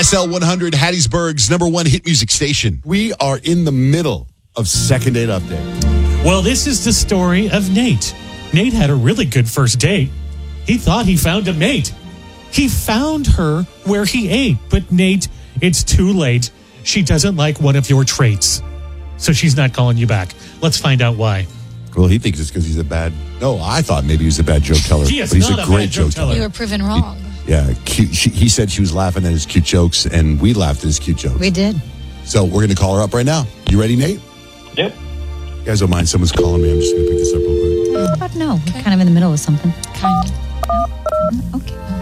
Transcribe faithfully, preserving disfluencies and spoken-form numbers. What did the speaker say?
S L one hundred, Hattiesburg's number one hit music station. We are in the middle of Second Date Update. Well, this is the story of Nate. Nate had a really good first date. He thought he found a mate. He found her where he ate. But Nate, it's too late. She doesn't like one of your traits. So she's not calling you back. Let's find out why. Well, he thinks it's because he's a bad... No, I thought maybe he was a bad joke teller. He is but he's not a a great bad joke joke teller. teller. You were proven wrong. Yeah, cute. She, he said she was laughing at his cute jokes, and we laughed at his cute jokes. We did. So we're going to call her up right now. You ready, Nate? Yep. You guys don't mind? Someone's calling me. I'm just going to pick this up real quick. But no, we're kind of in the middle of something. Kind of. Okay.